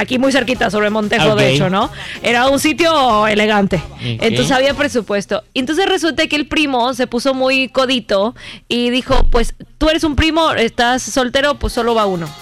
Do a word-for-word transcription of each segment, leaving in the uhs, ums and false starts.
aquí muy cerquita, sobre Montejo, okay. de hecho, ¿no? Era un sitio elegante. Okay. Entonces había presupuesto. Entonces resulta que el primo se puso muy codito y dijo, pues tú eres un primo, estás soltero, pues solo va uno.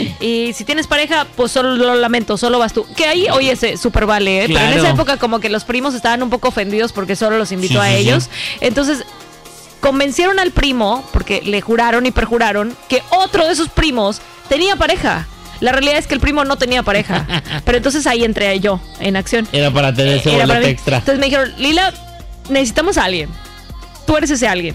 Y si tienes pareja, pues solo lo lamento, solo vas tú. Que ahí, oye, se super vale, ¿eh? Claro. Pero en esa época como que los primos estaban un poco ofendidos porque solo los invitó sí, a sí, ellos. Sí. Entonces convencieron al primo, porque le juraron y perjuraron, que otro de sus primos tenía pareja. La realidad es que el primo no tenía pareja. Pero entonces ahí entré yo en acción. Era para tener ese Era boleto para extra. Entonces me dijeron, Lila, necesitamos a alguien. Tú eres ese alguien.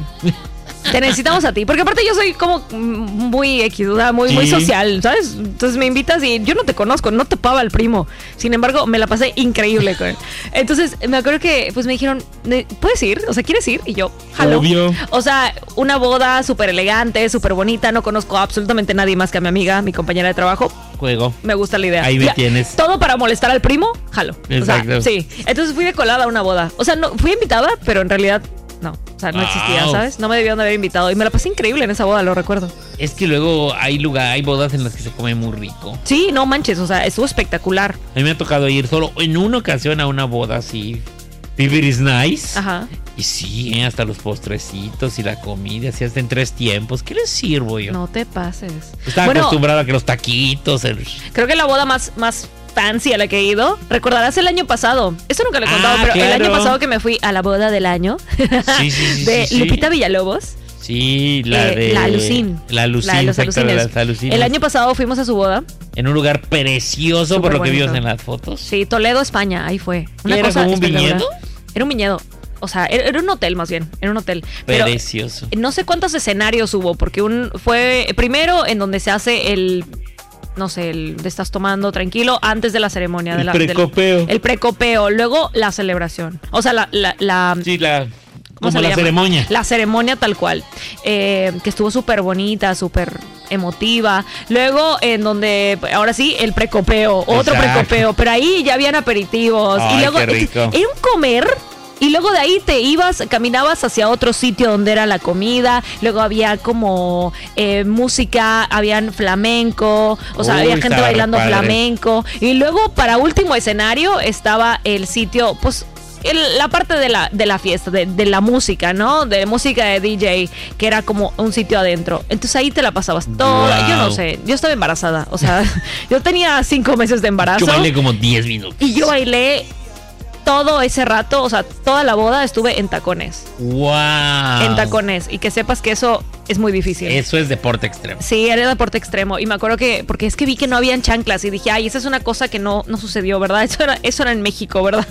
Te necesitamos a ti. Porque aparte yo soy como muy X, o sea, muy, sí. muy social, ¿sabes? Entonces me invitas y yo no te conozco, no topaba al primo. Sin embargo, me la pasé increíble con él. Entonces me acuerdo que pues me dijeron, ¿puedes ir? O sea, ¿quieres ir? Y yo, jalo. Obvio. O sea, una boda súper elegante, súper bonita. No conozco a absolutamente nadie más que a mi amiga, mi compañera de trabajo. Juego. Me gusta la idea. Ahí me ya, tienes. Todo para molestar al primo, jalo. Exacto. O sea, sí. Entonces fui de colada a una boda. O sea, no, fui invitada, pero en realidad no. O sea, no wow. existía, ¿sabes? No me debían de haber invitado. Y me la pasé increíble en esa boda, lo recuerdo. Es que luego hay lugar, hay bodas en las que se come muy rico. Sí, no manches, o sea, estuvo espectacular. A mí me ha tocado ir solo en una ocasión a una boda así. Vivir is nice. Ajá. Y sí, ¿eh? Hasta los postrecitos y la comida, así hasta en tres tiempos. ¿Qué les sirvo yo? No te pases. Estaba bueno, acostumbrado a que los taquitos. El... Creo que la boda más, más fancy a la que he ido, recordarás el año pasado. Eso nunca lo he contado, ah, pero claro. el año pasado que me fui a la boda del año sí, sí, sí, de sí, Lupita sí. Villalobos. Sí, la eh, de... La Alucín. La Alucín, la de los alucines. Las alucines. El año pasado fuimos a su boda. En un lugar precioso, Súper por lo que bonito. vimos en las fotos. Sí, Toledo, España, ahí fue. Una ¿Era cosa como un viñedo? Era un viñedo. O sea, era, era un hotel más bien, era un hotel. Pero precioso. No sé cuántos escenarios hubo, porque un fue primero en donde se hace el... no sé, el de estás tomando tranquilo antes de la ceremonia. El de la, precopeo. Del, el precopeo, luego la celebración. O sea, la... la, la sí, la... ¿Cómo como se la llama? ceremonia. La ceremonia tal cual. Eh, que estuvo súper bonita, súper emotiva. Luego, en donde, ahora sí, el precopeo, otro Exacto. precopeo. Pero ahí ya habían aperitivos. Ay, y luego, qué rico. Era un comer... Y luego de ahí te ibas, caminabas hacia otro sitio donde era la comida. Luego había como eh, música, habían flamenco. O sea, Uy, había gente bailando padre. flamenco. Y luego para último escenario estaba el sitio, pues... El, la parte de la, de la fiesta, de, de la música, ¿no? De música de D J, que era como un sitio adentro. Entonces ahí te la pasabas toda. Wow. Yo no sé, yo estaba embarazada. O sea, yo tenía cinco meses de embarazo. Yo bailé como diez minutos. Y yo bailé todo ese rato, o sea, toda la boda estuve en tacones. ¡Wow! En tacones. Y que sepas que eso es muy difícil. Eso es deporte extremo. Sí, era deporte extremo. Y me acuerdo que, porque es que vi que no habían chanclas y dije, ay, esa es una cosa que no, no sucedió, ¿verdad? Eso era, eso era en México, ¿verdad?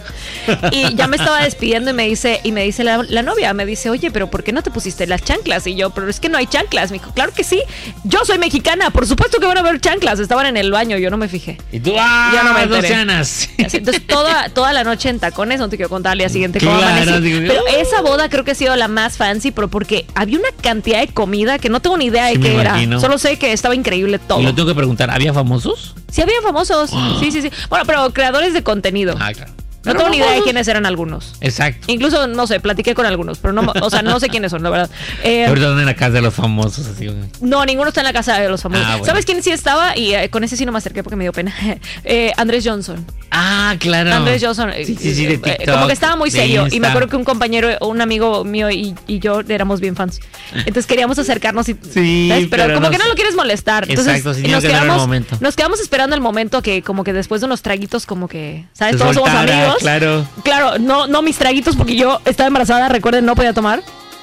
Y ya me estaba despidiendo y me dice, y me dice la, la novia, me dice, oye, pero ¿por qué no te pusiste las chanclas? Y yo, pero es que no hay chanclas. Me dijo, claro que sí. Yo soy mexicana, por supuesto que van a haber chanclas. Estaban en el baño, yo no me fijé. Y tú, ¡ah! Ya no me dos enteré. ganas. Entonces toda, toda la noche en tacones, no te quiero contar al día siguiente cómo Claro, amanecí. digo, Pero ¡uh! esa boda creo que ha sido la más fancy, pero porque había una cantidad de comida que no tengo ni idea de Sí, me qué era. imagino. Solo sé que estaba increíble todo. Y lo tengo que preguntar, ¿había famosos? Sí, había famosos. Sí, sí, sí. Bueno, pero creadores de contenido. Ah, claro. No Pero tengo ni idea de famosos. quiénes eran algunos. Exacto. Incluso, no sé, platiqué con algunos, pero no, o sea, no sé quiénes son, la verdad. Eh, Ahorita están en la casa de los famosos, así. no, ninguno está en la casa de los famosos. Ah, bueno. ¿Sabes quién sí estaba? Y eh, con ese sí no me acerqué porque me dio pena. Eh, Andrés Johnson. Ah, claro. Andrés Johnson. Sí, sí, sí, de eh, TikTok, como que estaba muy de serio. Y me Insta. acuerdo que un compañero, un amigo mío y, y yo éramos bien fans. Entonces queríamos acercarnos y. Sí, ¿sabes? Pero, pero como no que no sé. lo quieres molestar. Entonces, Exacto, sí, y tienes nos que darle el quedamos, momento. nos quedamos esperando el momento que, como que después de unos traguitos, como que, ¿sabes? Se Todos somos soltara, amigos. claro. Claro, no, no mis traguitos porque yo estaba embarazada, recuerden, no podía tomar.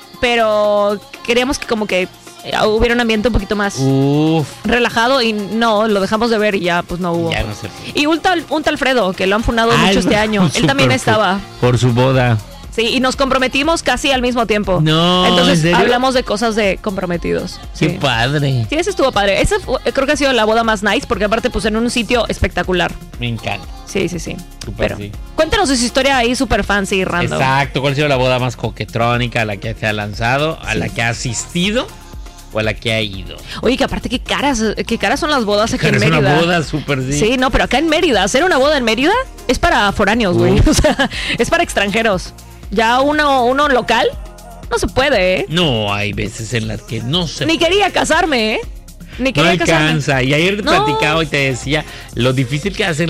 Pero queríamos que como que eh, hubiera un ambiente un poquito más Uf. relajado y no, lo dejamos de ver y ya pues no hubo. Ya no sé. Y un tal, un tal Alfredo, que lo han fundado Ay, mucho este año. Él súper también por- estaba. Por su boda. Sí, y nos comprometimos casi al mismo tiempo. No, Entonces ¿en serio? hablamos de cosas de comprometidos. Qué Sí. padre. Sí, ese estuvo padre. Esa fue- creo que ha sido la boda más nice porque aparte pues en un sitio espectacular. Me encanta. Sí, sí, sí. Súper, Pero sí. cuéntanos su historia ahí súper fancy y random. Exacto. ¿Cuál ha sido la boda más coquetrónica a la que se ha lanzado, a la que ha asistido o a la que ha ido? Oye, que aparte qué caras, qué caras son las bodas aquí en Es Mérida. una boda súper, sí. Sí, no, pero acá en Mérida, hacer una boda en Mérida es para foráneos, güey. Uf. O sea, es para extranjeros. Ya uno, uno local no se puede, ¿eh? No, hay veces en las que no se... Ni quería casarme, ¿eh? Ni no quería casarme. alcanza. Y ayer te No. platicaba y te decía lo difícil que hacen